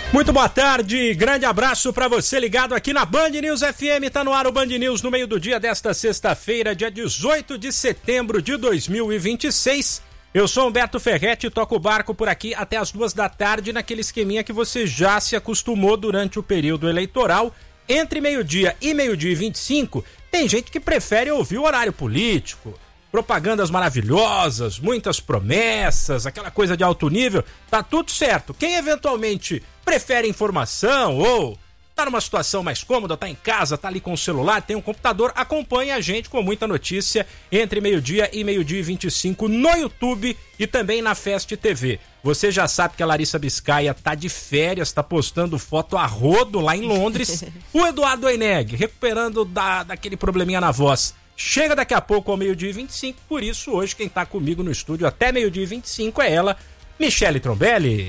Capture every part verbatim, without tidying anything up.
Muito boa tarde, grande abraço para você ligado aqui na Band News F M, tá no ar o Band News no meio do dia desta sexta-feira, dia dezoito de setembro de dois mil e vinte e seis. Eu sou Humberto Ferretti e toco o barco por aqui até as duas da tarde naquele esqueminha que você já se acostumou durante o período eleitoral. Entre meio-dia e meio-dia e vinte e cinco, tem gente que prefere ouvir o horário político. Propagandas maravilhosas, muitas promessas, aquela coisa de alto nível, tá tudo certo. Quem eventualmente prefere informação ou tá numa situação mais cômoda, tá em casa, tá ali com o celular, tem um computador, acompanha a gente com muita notícia entre meio-dia e meio-dia e vinte e cinco no YouTube e também na Fest T V. Você já sabe que a Larissa Biscaia tá de férias, tá postando foto a rodo lá em Londres. O Eduardo Eneg, recuperando da, daquele probleminha na voz. Chega daqui a pouco ao meio-dia e vinte e cinco, por isso hoje quem tá comigo no estúdio até meio-dia e vinte e cinco é ela, Michele Trombelli.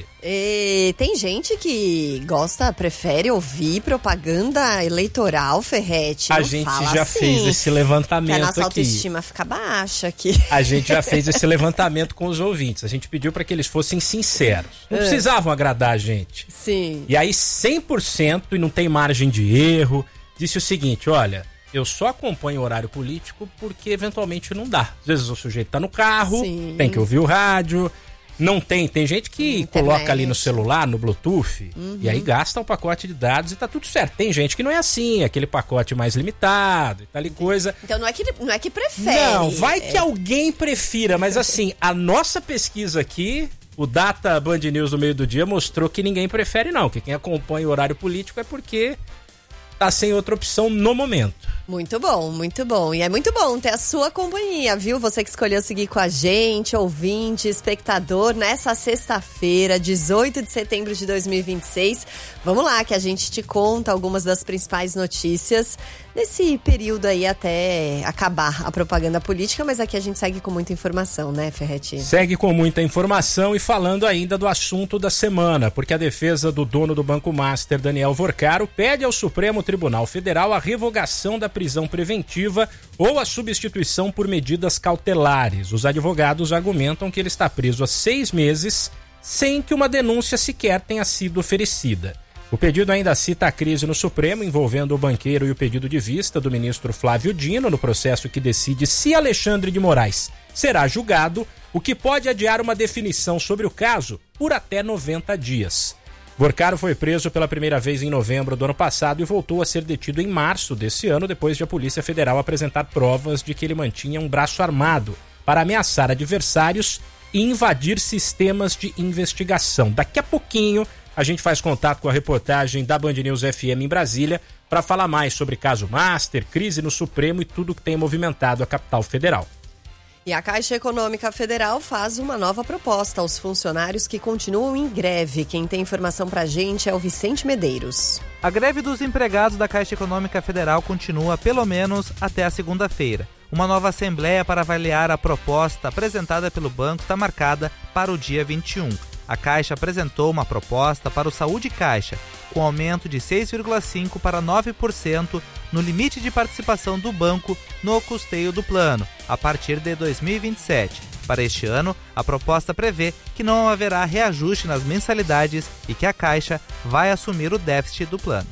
E tem gente que gosta, prefere ouvir propaganda eleitoral, Ferretti. A gente já assim, fez esse levantamento aqui. A nossa autoestima fica baixa aqui. A gente já fez esse levantamento com os ouvintes. A gente pediu para que eles fossem sinceros. Não é. precisavam agradar a gente. Sim. E aí cem por cento, e não tem margem de erro, disse o seguinte, olha... Eu só acompanho o horário político porque eventualmente não dá. Às vezes o sujeito tá no carro, Sim. tem que ouvir o rádio, não tem. Tem gente que Internet. coloca ali no celular, no Bluetooth, uhum. e aí gasta um pacote de dados e tá tudo certo. Tem gente que não é assim, aquele pacote mais limitado e tal e coisa. Então não é que, não é que prefere. Não, vai é... que alguém prefira, mas assim, a nossa pesquisa aqui... O Data Band News no meio do dia mostrou que ninguém prefere não, que quem acompanha o horário político é porque tá sem outra opção no momento. Muito bom, muito bom. E é muito bom ter a sua companhia, viu? Você que escolheu seguir com a gente, ouvinte, espectador, nessa sexta-feira, dezoito de setembro de dois mil e vinte e seis. Vamos lá, que a gente te conta algumas das principais notícias nesse período aí até acabar a propaganda política, mas aqui a gente segue com muita informação, né, Ferretti? Segue com muita informação e falando ainda do assunto da semana, porque a defesa do dono do Banco Master, Daniel Vorcaro, pede ao Supremo Tribunal Federal a revogação da prisão preventiva ou a substituição por medidas cautelares. Os advogados argumentam que ele está preso há seis meses sem que uma denúncia sequer tenha sido oferecida. O pedido ainda cita a crise no Supremo envolvendo o banqueiro e o pedido de vista do ministro Flávio Dino no processo que decide se Alexandre de Moraes será julgado, o que pode adiar uma definição sobre o caso por até noventa dias. Vorcaro foi preso pela primeira vez em novembro do ano passado e voltou a ser detido em março desse ano, depois de a Polícia Federal apresentar provas de que ele mantinha um braço armado para ameaçar adversários e invadir sistemas de investigação. Daqui a pouquinho a gente faz contato com a reportagem da Band News F M em Brasília para falar mais sobre caso Master, crise no Supremo e tudo que tem movimentado a capital federal. E a Caixa Econômica Federal faz uma nova proposta aos funcionários que continuam em greve. Quem tem informação pra gente é o Vicente Medeiros. A greve dos empregados da Caixa Econômica Federal continua pelo menos até a segunda-feira. Uma nova assembleia para avaliar a proposta apresentada pelo banco está marcada para o dia vinte e um. A Caixa apresentou uma proposta para o Saúde Caixa, com aumento de seis vírgula cinco por cento para nove por cento no limite de participação do banco no custeio do plano, a partir de dois mil e vinte e sete. Para este ano, a proposta prevê que não haverá reajuste nas mensalidades e que a Caixa vai assumir o déficit do plano.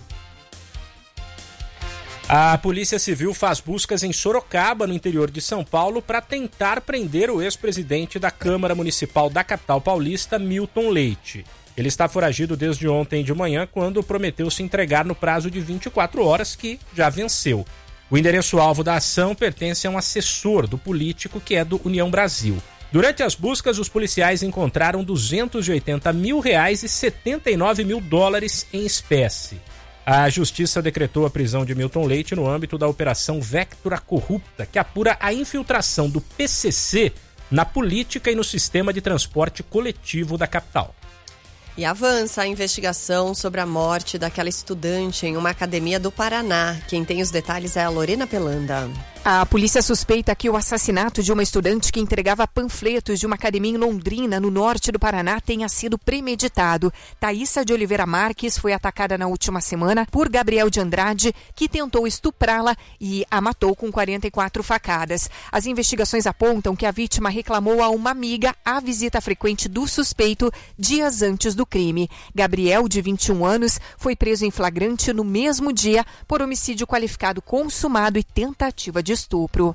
A Polícia Civil faz buscas em Sorocaba, no interior de São Paulo, para tentar prender o ex-presidente da Câmara Municipal da capital paulista, Milton Leite. Ele está foragido desde ontem de manhã, quando prometeu se entregar no prazo de vinte e quatro horas, que já venceu. O endereço-alvo da ação pertence a um assessor do político, que é do União Brasil. Durante as buscas, os policiais encontraram duzentos e oitenta mil reais e setenta e nove mil dólares em espécie. A Justiça decretou a prisão de Milton Leite no âmbito da Operação Vectura Corrupta, que apura a infiltração do P C C na política e no sistema de transporte coletivo da capital. E avança a investigação sobre a morte daquela estudante em uma academia do Paraná. Quem tem os detalhes é a Lorena Pelanda. A polícia suspeita que o assassinato de uma estudante que entregava panfletos de uma academia em Londrina, no norte do Paraná, tenha sido premeditado. Thaísa de Oliveira Marques foi atacada na última semana por Gabriel de Andrade, que tentou estuprá-la e a matou com quarenta e quatro facadas. As investigações apontam que a vítima reclamou a uma amiga a visita frequente do suspeito dias antes do crime. Gabriel, de vinte e um anos, foi preso em flagrante no mesmo dia por homicídio qualificado consumado e tentativa de estupro.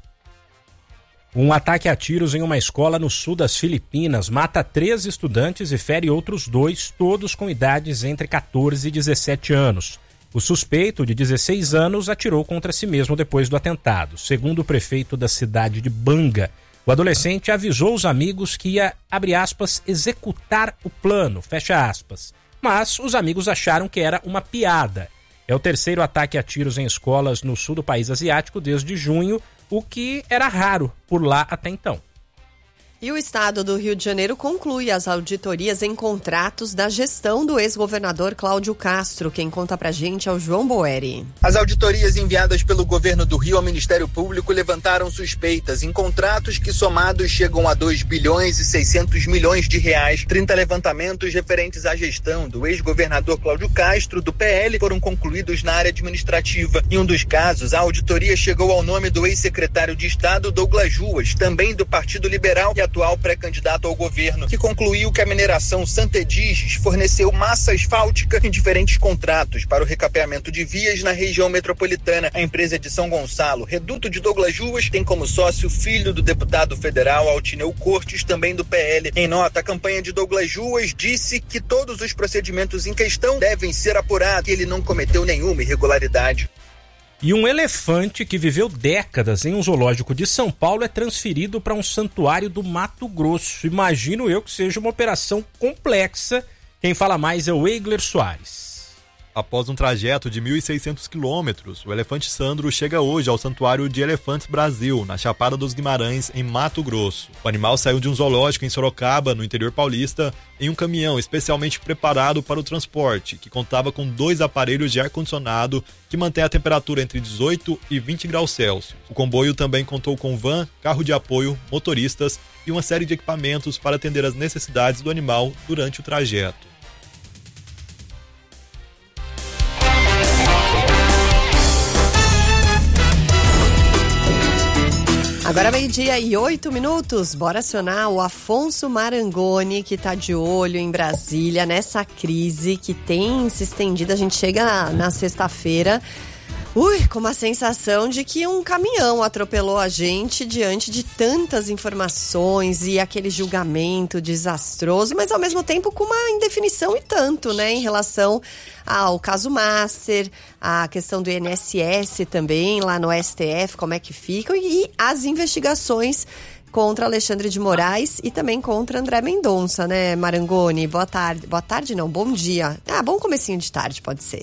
Um ataque a tiros em uma escola no sul das Filipinas mata três estudantes e fere outros dois, todos com idades entre catorze e dezessete anos. O suspeito, de dezesseis anos, atirou contra si mesmo depois do atentado. Segundo o prefeito da cidade de Banga, o adolescente avisou os amigos que ia, abre aspas, executar o plano, fecha aspas. Mas os amigos acharam que era uma piada. É o terceiro ataque a tiros em escolas no sul do país asiático desde junho, o que era raro por lá até então. E o estado do Rio de Janeiro conclui as auditorias em contratos da gestão do ex-governador Cláudio Castro. Quem conta pra gente é o João Boeri. As auditorias enviadas pelo governo do Rio ao Ministério Público levantaram suspeitas em contratos que somados chegam a dois bilhões e seiscentos milhões de reais. trinta levantamentos referentes à gestão do ex-governador Cláudio Castro, do P L, foram concluídos na área administrativa. Em um dos casos, a auditoria chegou ao nome do ex-secretário de Estado Douglas Ruas, também do Partido Liberal e atual pré-candidato ao governo, que concluiu que a mineração Santa Edizes forneceu massa asfáltica em diferentes contratos para o recapeamento de vias na região metropolitana. A empresa de São Gonçalo, reduto de Douglas Ruas, tem como sócio o filho do deputado federal Altineu Cortes, também do P L. Em nota, a campanha de Douglas Ruas disse que todos os procedimentos em questão devem ser apurados, que ele não cometeu nenhuma irregularidade. E um elefante que viveu décadas em um zoológico de São Paulo é transferido para um santuário do Mato Grosso. Imagino eu que seja uma operação complexa. Quem fala mais é o Eigler Soares. Após um trajeto de mil e seiscentos quilômetros, o elefante Sandro chega hoje ao Santuário de Elefantes Brasil, na Chapada dos Guimarães, em Mato Grosso. O animal saiu de um zoológico em Sorocaba, no interior paulista, em um caminhão especialmente preparado para o transporte, que contava com dois aparelhos de ar-condicionado que mantém a temperatura entre dezoito e vinte graus Celsius. O comboio também contou com van, carro de apoio, motoristas e uma série de equipamentos para atender às necessidades do animal durante o trajeto. Agora meio-dia e oito minutos, bora acionar o Afonso Marangoni, que tá de olho em Brasília, nessa crise que tem se estendido. A gente chega na sexta-feira, ui, com uma sensação de que um caminhão atropelou a gente diante de tantas informações e aquele julgamento desastroso, mas ao mesmo tempo com uma indefinição e tanto, né, em relação ao caso Master, a questão do I N S S também, lá no S T F, como é que ficam, e as investigações contra Alexandre de Moraes e também contra André Mendonça, né, Marangoni? Boa tarde. Boa tarde não, bom dia. Ah, bom comecinho de tarde, pode ser.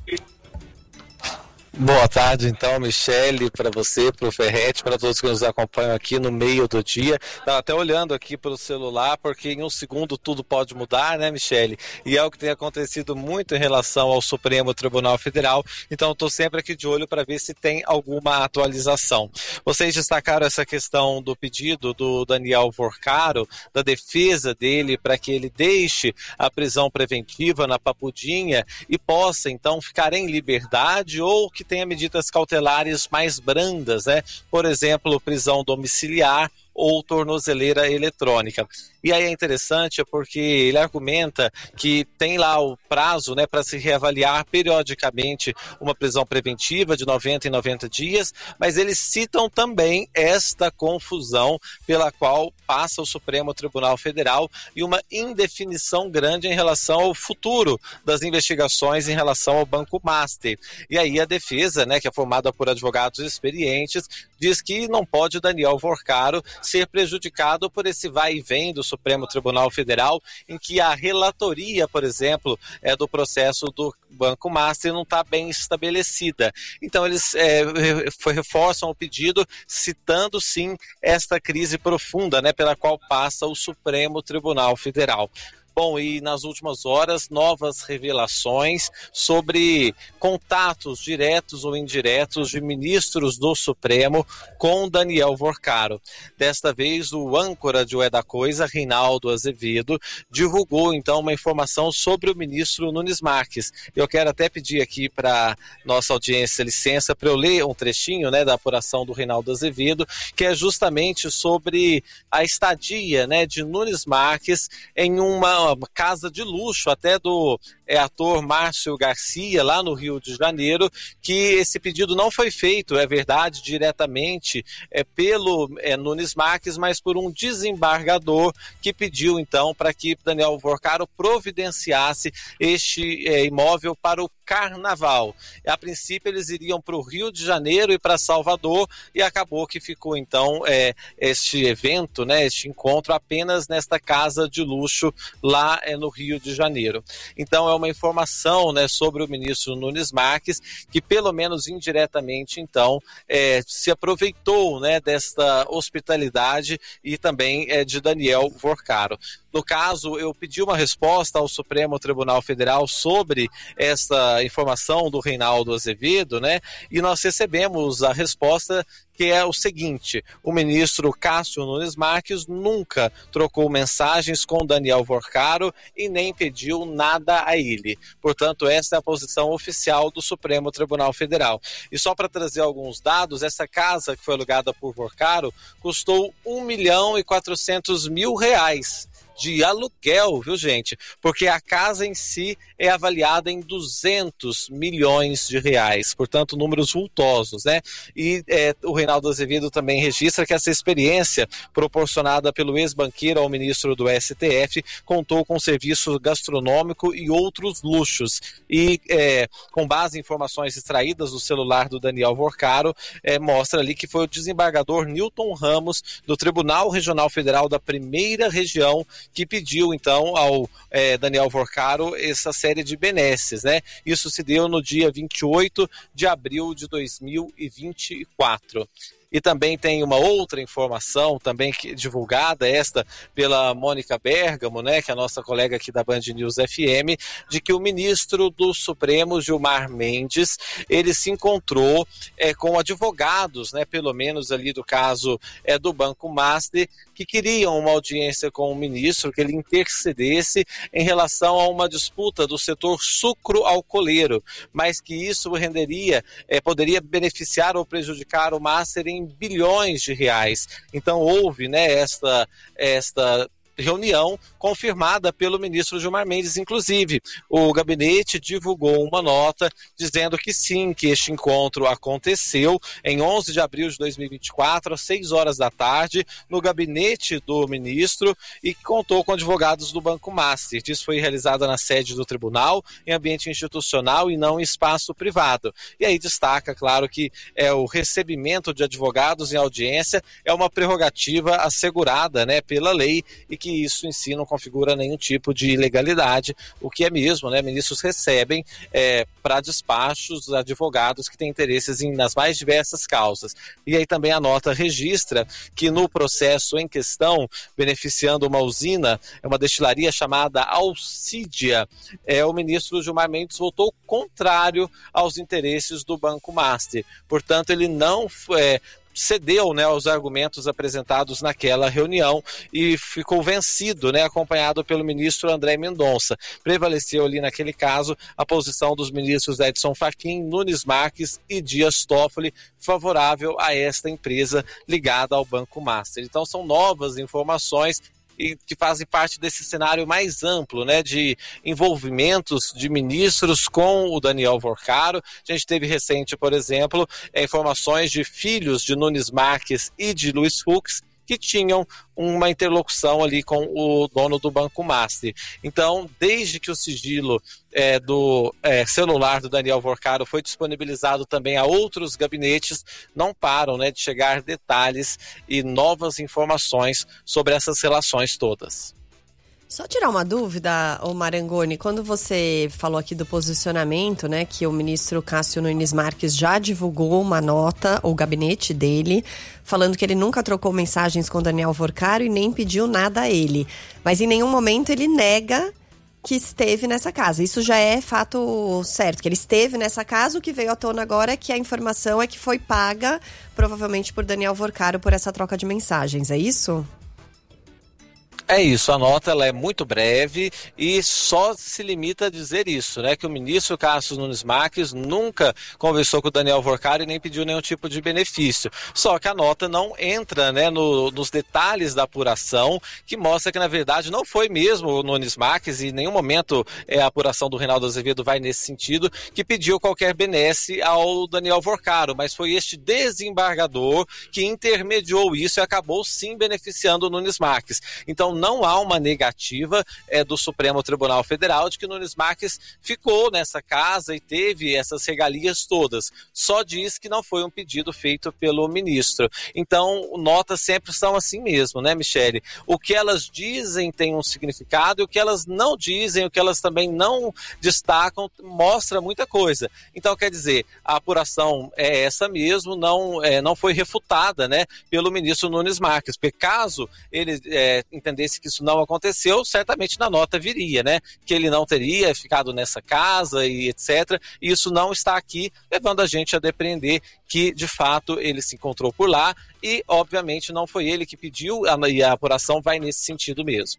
Boa tarde, então, Michele, para você, para o Ferretti, para todos que nos acompanham aqui no meio do dia. Estava até olhando aqui para o celular, porque em um segundo tudo pode mudar, né, Michele? E é o que tem acontecido muito em relação ao Supremo Tribunal Federal, então estou sempre aqui de olho para ver se tem alguma atualização. Vocês destacaram essa questão do pedido do Daniel Vorcaro, da defesa dele para que ele deixe a prisão preventiva na Papudinha e possa, então, ficar em liberdade ou que tenha medidas cautelares mais brandas, né? Por exemplo, prisão domiciliar ou tornozeleira eletrônica. E aí é interessante porque ele argumenta que tem lá o prazo, né, para se reavaliar periodicamente uma prisão preventiva de noventa em noventa dias, mas eles citam também esta confusão pela qual passa o Supremo Tribunal Federal e uma indefinição grande em relação ao futuro das investigações em relação ao Banco Master. E aí a defesa, né, que é formada por advogados experientes, diz que não pode Daniel Vorcaro ser prejudicado por esse vai e vem do Supremo Tribunal Federal, em que a relatoria, por exemplo, é, do processo do Banco Master não está bem estabelecida. Então eles é, reforçam o pedido, citando sim esta crise profunda, né, pela qual passa o Supremo Tribunal Federal. Bom, e nas últimas horas, novas revelações sobre contatos diretos ou indiretos de ministros do Supremo com Daniel Vorcaro. Desta vez, o âncora de Ué da Coisa, Reinaldo Azevedo, divulgou então uma informação sobre o ministro Nunes Marques. Eu quero até pedir aqui para nossa audiência licença para eu ler um trechinho, né, da apuração do Reinaldo Azevedo, que é justamente sobre a estadia, né, de Nunes Marques em uma uma casa de luxo, até do é, ator Márcio Garcia, lá no Rio de Janeiro, que esse pedido não foi feito, é verdade, diretamente é, pelo é, Nunes Marques, mas por um desembargador que pediu, então, para que Daniel Vorcaro providenciasse este é, imóvel para o Carnaval. A princípio eles iriam para o Rio de Janeiro e para Salvador, e acabou que ficou então é, este evento, né, este encontro apenas nesta casa de luxo lá é, no Rio de Janeiro. Então é uma informação, né, sobre o ministro Nunes Marques, que pelo menos indiretamente então é, se aproveitou, né, desta hospitalidade e também é, de Daniel Vorcaro. No caso, eu pedi uma resposta ao Supremo Tribunal Federal sobre essa informação do Reinaldo Azevedo, né? E nós recebemos a resposta, que é o seguinte: o ministro Cássio Nunes Marques nunca trocou mensagens com Daniel Vorcaro e nem pediu nada a ele. Portanto, essa é a posição oficial do Supremo Tribunal Federal. E só para trazer alguns dados, essa casa que foi alugada por Vorcaro custou um milhão e quatrocentos mil reais. De aluguel, viu, gente? Porque a casa em si é avaliada em duzentos milhões de reais, portanto, números vultosos, né? E é, o Reinaldo Azevedo também registra que essa experiência proporcionada pelo ex-banqueiro ao ministro do S T F contou com serviço gastronômico e outros luxos. E é, com base em informações extraídas do celular do Daniel Vorcaro, é, mostra ali que foi o desembargador Newton Ramos, do Tribunal Regional Federal da Primeira Região, que pediu, então, ao é, Daniel Vorcaro essa série de benesses, né? Isso se deu no dia vinte e oito de abril de dois mil e vinte e quatro. E também tem uma outra informação, também que, divulgada, esta pela Mônica Bergamo, né, que é a nossa colega aqui da Band News F M, de que o ministro do Supremo, Gilmar Mendes, ele se encontrou é, com advogados, né, pelo menos ali do caso é, do Banco Master, que queriam uma audiência com o ministro, que ele intercedesse em relação a uma disputa do setor sucro-alcooleiro, mas que isso renderia, é, poderia beneficiar ou prejudicar o Master em bilhões de reais. Então houve, né, esta, esta reunião confirmada pelo ministro Gilmar Mendes. Inclusive, o gabinete divulgou uma nota dizendo que sim, que este encontro aconteceu em onze de abril de dois mil e vinte e quatro, às seis horas da tarde, no gabinete do ministro, e que contou com advogados do Banco Master. Isso foi realizado na sede do tribunal, em ambiente institucional e não em espaço privado. E aí destaca, claro, que é, o recebimento de advogados em audiência é uma prerrogativa assegurada, né, pela lei, e que isso em si não configura nenhum tipo de ilegalidade, o que é mesmo, né? Ministros recebem é, para despachos advogados que têm interesses em, nas mais diversas causas. E aí também a nota registra que no processo em questão, beneficiando uma usina, é uma destilaria chamada Alcídia, é, o ministro Gilmar Mendes votou contrário aos interesses do Banco Master. Portanto, ele não é, cedeu, né, aos argumentos apresentados naquela reunião e ficou vencido, né, acompanhado pelo ministro André Mendonça. Prevaleceu ali naquele caso a posição dos ministros Edson Fachin, Nunes Marques e Dias Toffoli, favorável a esta empresa ligada ao Banco Master. Então são novas informações e que fazem parte desse cenário mais amplo, né, de envolvimentos de ministros com o Daniel Vorcaro. A gente teve recente, por exemplo, é, informações de filhos de Nunes Marques e de Luiz Fux, que tinham uma interlocução ali com o dono do Banco Master. Então, desde que o sigilo é, do é, celular do Daniel Vorcaro foi disponibilizado também a outros gabinetes, não param, né, de chegar detalhes e novas informações sobre essas relações todas. Só tirar uma dúvida, ô Marangoni, quando você falou aqui do posicionamento, né, que o ministro Cássio Nunes Marques já divulgou uma nota, o gabinete dele, falando que ele nunca trocou mensagens com Daniel Vorcaro e nem pediu nada a ele. Mas em nenhum momento ele nega que esteve nessa casa. Isso já é fato certo, que ele esteve nessa casa. O que veio à tona agora é que a informação é que foi paga, provavelmente por Daniel Vorcaro, por essa troca de mensagens. É isso? É isso, a nota ela é muito breve e só se limita a dizer isso, né? Que o ministro Cássio Nunes Marques nunca conversou com o Daniel Vorcaro e nem pediu nenhum tipo de benefício. Só que a nota não entra, né, no, nos detalhes da apuração, que mostra que, na verdade, não foi mesmo o Nunes Marques, e em nenhum momento é, a apuração do Reinaldo Azevedo vai nesse sentido, que pediu qualquer benesse ao Daniel Vorcaro, mas foi este desembargador que intermediou isso e acabou sim beneficiando o Nunes Marques. Então, não há uma negativa é, do Supremo Tribunal Federal de que Nunes Marques ficou nessa casa e teve essas regalias todas. Só diz que não foi um pedido feito pelo ministro. Então, notas sempre são assim mesmo, né, Michele? O que elas dizem tem um significado e o que elas não dizem, o que elas também não destacam, mostra muita coisa. Então, quer dizer, a apuração é essa mesmo, não, é, não foi refutada, né, pelo ministro Nunes Marques, porque caso ele é, entendesse que isso não aconteceu, certamente na nota viria, né? Que ele não teria ficado nessa casa e etcétera. E isso não está aqui, levando a gente a depreender que, de fato, ele se encontrou por lá e, obviamente, não foi ele que pediu e a apuração vai nesse sentido mesmo.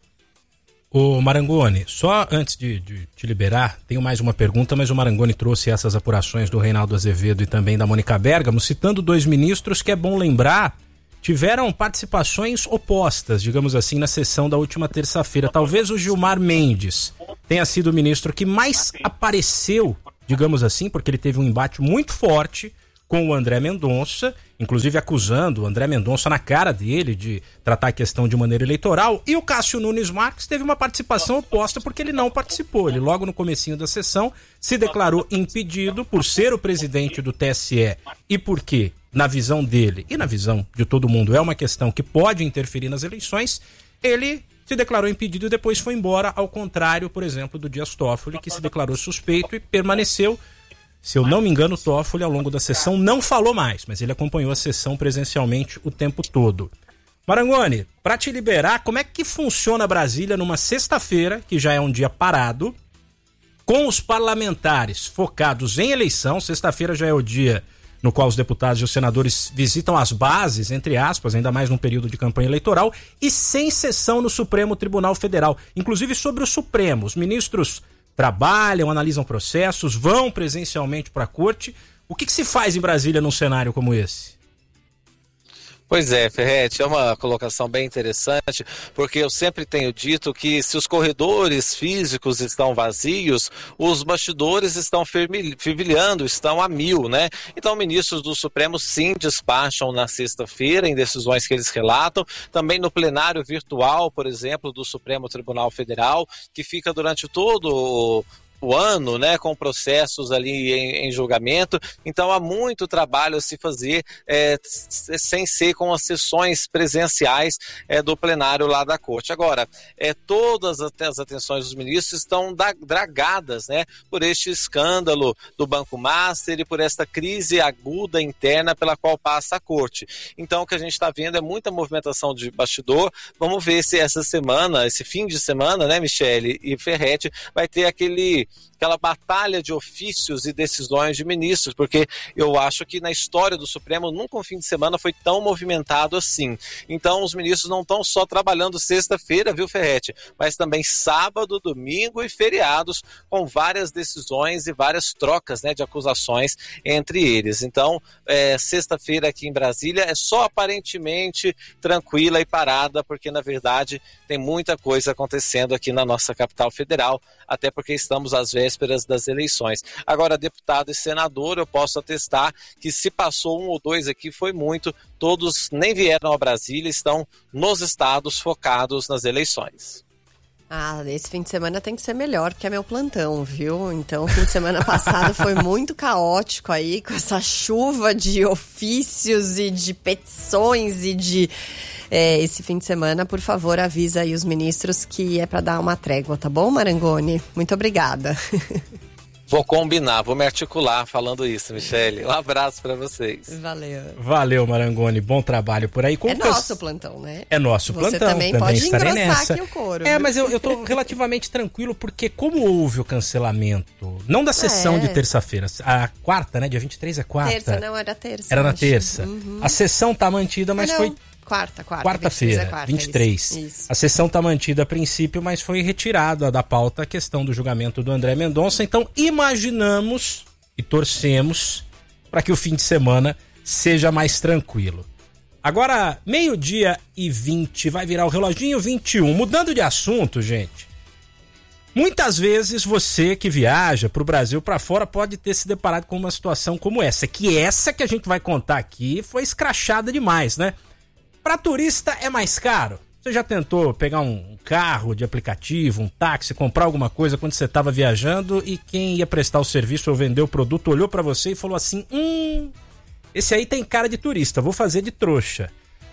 Ô Marangoni, só antes de, de te liberar, tenho mais uma pergunta, mas o Marangoni trouxe essas apurações do Reinaldo Azevedo e também da Mônica Bergamo, citando dois ministros que é bom lembrar tiveram participações opostas, digamos assim, na sessão da última terça-feira. Talvez o Gilmar Mendes tenha sido o ministro que mais apareceu, digamos assim, porque ele teve um embate muito forte com o André Mendonça, inclusive acusando o André Mendonça na cara dele de tratar a questão de maneira eleitoral. E o Cássio Nunes Marques teve uma participação oposta porque ele não participou. Ele logo no comecinho da sessão se declarou impedido por ser o presidente do T S E e porque, na visão dele e na visão de todo mundo, é uma questão que pode interferir nas eleições, ele se declarou impedido e depois foi embora, ao contrário, por exemplo, do Dias Toffoli, que se declarou suspeito e permaneceu. Se eu não me engano, o Toffoli, ao longo da sessão, não falou mais, mas ele acompanhou a sessão presencialmente o tempo todo. Marangoni, para te liberar, como é que funciona Brasília numa sexta-feira, que já é um dia parado, com os parlamentares focados em eleição? Sexta-feira já é o dia no qual os deputados e os senadores visitam as bases, entre aspas, ainda mais num período de campanha eleitoral, e sem sessão no Supremo Tribunal Federal. Inclusive sobre o Supremo, os ministros trabalham, analisam processos, vão presencialmente para a corte. O que, que se faz em Brasília num cenário como esse? Pois é, Ferretti, é uma colocação bem interessante, porque eu sempre tenho dito que se os corredores físicos estão vazios, os bastidores estão fervilhando, estão a mil, né? Então, ministros do Supremo sim despacham na sexta-feira em decisões que eles relatam, também no plenário virtual, por exemplo, do Supremo Tribunal Federal, que fica durante todo o o ano, né, com processos ali em, em julgamento. Então há muito trabalho a se fazer é, sem ser com as sessões presenciais é, do plenário lá da corte. Agora, é, todas as atenções dos ministros estão da, dragadas, né, por este escândalo do Banco Master e por esta crise aguda interna pela qual passa a corte. Então o que a gente está vendo é muita movimentação de bastidor. Vamos ver se essa semana, esse fim de semana, né, Michele e Ferretti, vai ter aquele aquela batalha de ofícios e decisões de ministros, porque eu acho que na história do Supremo nunca um fim de semana foi tão movimentado assim. Então os ministros não estão só trabalhando sexta-feira, viu, Ferretti, mas também sábado, domingo e feriados, com várias decisões e várias trocas, né, de acusações entre eles. Então, é, sexta-feira aqui em Brasília é só aparentemente tranquila e parada, porque na verdade tem muita coisa acontecendo aqui na nossa capital federal, até porque estamos às vésperas das eleições. Agora, deputado e senador, eu posso atestar que se passou um ou dois aqui foi muito, todos nem vieram a Brasília, estão nos estados focados nas eleições. Ah, esse fim de semana tem que ser melhor, porque é meu plantão, viu? Então, o fim de semana passado foi muito caótico aí, com essa chuva de ofícios e de petições e de é, esse fim de semana, por favor, avisa aí os ministros que é para dar uma trégua, tá bom, Marangoni? Muito obrigada. Vou combinar, vou me articular falando isso, Michele. Um abraço pra vocês. Valeu. Valeu, Marangoni. Bom trabalho por aí. Como é nosso eu... plantão, né? É nosso Você plantão. também, também pode engrossar nessa. Aqui o couro. É, mas eu, eu tô relativamente tranquilo porque como houve o cancelamento, não da sessão é. de terça-feira, a quarta, né? Dia vinte e três é quarta. Terça, não, era terça. Era na terça. Uhum. A sessão tá mantida, mas ah, foi... Quarta, quarta. Quarta-feira, vinte e três, é quarta, vinte e três. Isso, isso. A sessão está mantida a princípio, mas foi retirada da pauta a questão do julgamento do André Mendonça. Então, imaginamos e torcemos para que o fim de semana seja mais tranquilo. Agora, meio-dia e vinte, vai virar o reloginho vinte e um. Mudando de assunto, gente. Muitas vezes você que viaja para o Brasil, para fora, pode ter se deparado com uma situação como essa. Que essa que a gente vai contar aqui foi escrachada demais, né? Para turista é mais caro. Você já tentou pegar um carro de aplicativo, um táxi, comprar alguma coisa quando você estava viajando e quem ia prestar o serviço ou vender o produto olhou para você e falou assim: Hum, esse aí tem cara de turista, vou fazer de trouxa.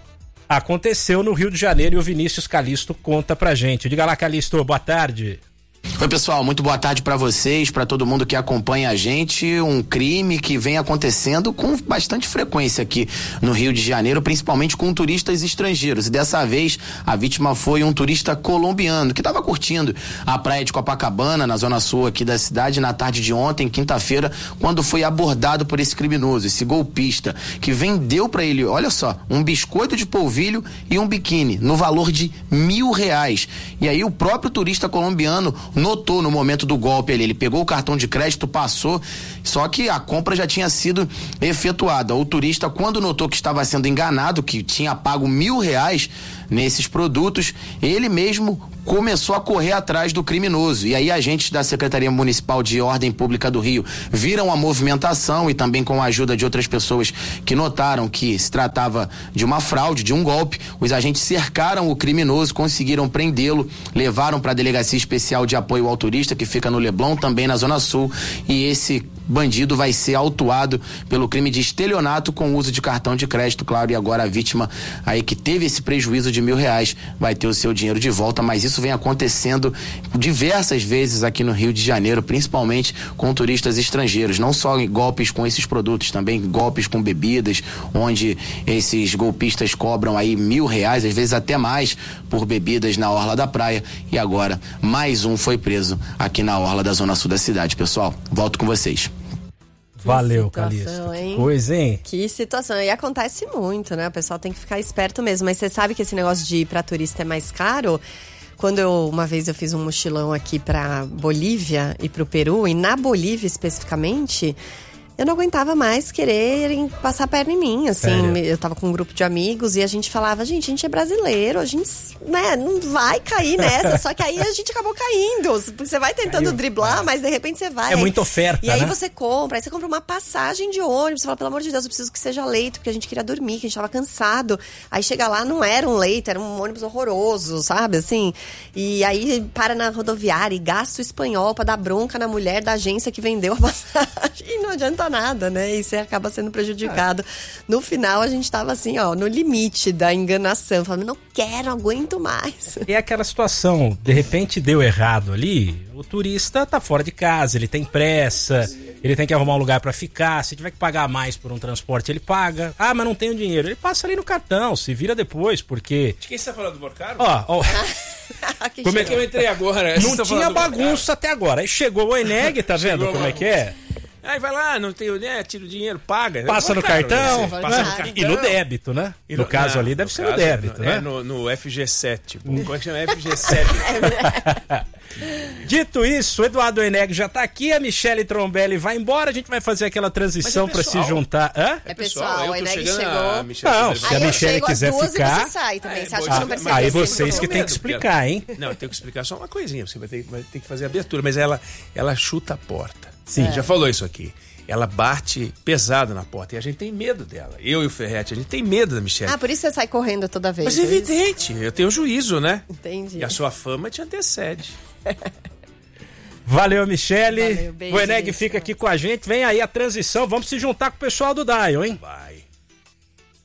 Aconteceu no Rio de Janeiro e o Vinícius Calisto conta pra gente. Diga lá, Calisto, boa tarde. Oi, pessoal, muito boa tarde para vocês, para todo mundo que acompanha a gente. Um crime que vem acontecendo com bastante frequência aqui no Rio de Janeiro, principalmente com turistas estrangeiros. E dessa vez a vítima foi um turista colombiano que estava curtindo a praia de Copacabana, na zona sul aqui da cidade, na tarde de ontem, quinta-feira, quando foi abordado por esse criminoso, esse golpista, que vendeu para ele, olha só, um biscoito de polvilho e um biquíni, no valor de mil reais. E aí o próprio turista colombiano notou no momento do golpe ali, ele pegou o cartão de crédito, passou, só que a compra já tinha sido efetuada. O turista, quando notou que estava sendo enganado, que tinha pago mil reais nesses produtos, ele mesmo começou a correr atrás do criminoso. E aí agentes da Secretaria Municipal de Ordem Pública do Rio viram a movimentação e também com a ajuda de outras pessoas que notaram que se tratava de uma fraude, de um golpe. Os agentes cercaram o criminoso, conseguiram prendê-lo, levaram para a Delegacia Especial de Apoio ao Turista, que fica no Leblon, também na Zona Sul, e esse bandido vai ser autuado pelo crime de estelionato com uso de cartão de crédito, claro, e agora a vítima aí que teve esse prejuízo de mil reais vai ter o seu dinheiro de volta, mas isso vem acontecendo diversas vezes aqui no Rio de Janeiro, principalmente com turistas estrangeiros, não só golpes com esses produtos, também golpes com bebidas, onde esses golpistas cobram aí mil reais, às vezes até mais, por bebidas na orla da praia, e agora mais um foi preso aqui na orla da Zona Sul da cidade. Pessoal, volto com vocês. Valeu, Calisto. Que coisa, hein? Que situação. E acontece muito, né? O pessoal tem que ficar esperto mesmo. Mas você sabe que esse negócio de ir pra turista é mais caro? Quando eu, uma vez eu fiz um mochilão aqui pra Bolívia e pro Peru, e na Bolívia especificamente, eu não aguentava mais quererem passar a perna em mim, assim. Sério? Eu tava com um grupo de amigos e a gente falava, gente, a gente é brasileiro, a gente, né, não vai cair nessa. Só que aí a gente acabou caindo. Você vai tentando Caiu. driblar, é. mas de repente você vai. É muita oferta, E aí né? você compra, aí você compra uma passagem de ônibus, você fala, pelo amor de Deus, eu preciso que seja leito, porque a gente queria dormir, que a gente tava cansado. Aí chega lá, não era um leito, era um ônibus horroroso, sabe, assim. E aí para na rodoviária e gasta o espanhol pra dar bronca na mulher da agência que vendeu a passagem. E não adianta nada, né? E você acaba sendo prejudicado. É. No final, a gente tava assim, ó, no limite da enganação. Falando, não quero, não aguento mais. É aquela situação, de repente deu errado ali, o turista tá fora de casa, ele tem pressa, ele tem que arrumar um lugar pra ficar, se tiver que pagar mais por um transporte, ele paga. Ah, mas não tenho dinheiro. Ele passa ali no cartão, se vira depois, porque... De quem você tá falando, do Borcaro? Ó, ó... Como é que eu entrei agora? Não tinha bagunça até agora. Aí chegou o Eneg, tá vendo como é que é? Aí vai lá, não tem, né, tira o dinheiro, paga. Passa no caro, cartão, né? Passa no cartão. E no débito, né? E no, no caso não, ali deve no ser caso, no débito, no, né? É, no, no F G sete. Como é que chama? F G sete. Dito isso, o Eduardo Eneg já tá aqui, a Michele Trombelli vai embora, a gente vai fazer aquela transição é pra se juntar. Hã? É pessoal, o Eneg chegou. Não, se a Michele quiser ficar... Você sai também, é, você acha que não percebe? Aí vocês que tem que explicar, hein? Não, eu tenho que explicar só uma coisinha, você vai ter, vai ter que fazer a abertura, mas ela, ela chuta a porta. Sim. É. Já falou isso aqui. Ela bate pesado na porta e a gente tem medo dela. Eu e o Ferretti, a gente tem medo da Michele. Ah, por isso você sai correndo toda vez. Mas é evidente, eu tenho juízo, né? Entendi. E a sua fama te antecede. Valeu, Michele. Valeu, beijo, o Eneg gente. fica aqui com a gente. Vem aí a transição, vamos se juntar com o pessoal do Dial, hein? Vai.